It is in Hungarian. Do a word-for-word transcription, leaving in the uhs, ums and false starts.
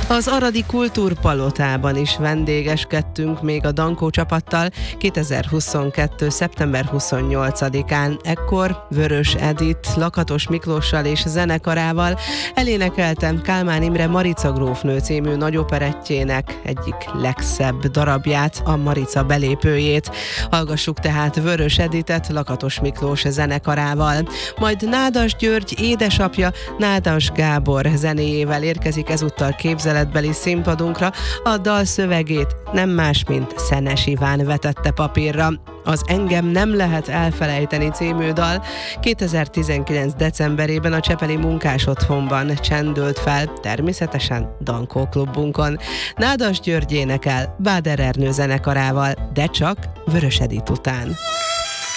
Az aradi kultúrpalotában is vendégeskedtünk még a Dankó csapattal kétezer-huszonkettő. szeptember huszonnyolcadikán. Ekkor Vörös Edit Lakatos Miklóssal és zenekarával elénekeltem Kálmán Imre Marica grófnő című nagyoperettjének egyik legszebb darabját, a Marica belépőjét. Hallgassuk tehát Vörös Editet Lakatos Miklós zenekarával. Majd Nádas György édesapja Nádas Gábor zenéjével érkezik ezúttal képzeletbeli színpadunkra. A dal szövegét nem más, mint Szenes Iván vetette papírra. Az Engem nem lehet elfelejteni című dal kétezer-tizenkilenc. decemberében a csepeli munkásotthonban csendült fel, természetesen Dankó klubunkon. Nádas György énekel Báder Ernő zenekarával, de csak Vörös Edit után.